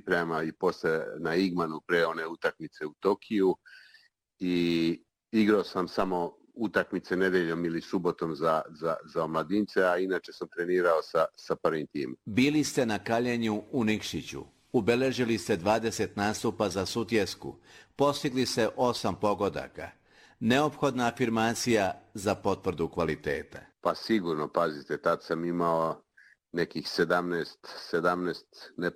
pripremama i posle na Igmanu pre one utakmice u Tokiju i igrao sam samo utakmice nedeljom ili subotom za omladince, a inače sam trenirao sa prvim timom. Bili ste na kaljenju u Nikšiću. Ubeležili ste 20 nastupa za Sutjesku. Postigli se 8 pogodaka. Neophodna afirmacija za potvrdu kvaliteta. Pa sigurno, pazite, tad sam imao nekih 17